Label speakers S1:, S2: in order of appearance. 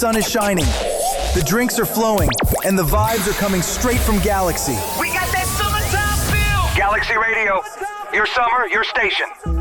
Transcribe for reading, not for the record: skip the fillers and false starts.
S1: sun is shining, the drinks are flowing, and the vibes are coming straight from Galaxy.
S2: We got that summertime feel!
S3: Galaxy Radio, your summer, your station.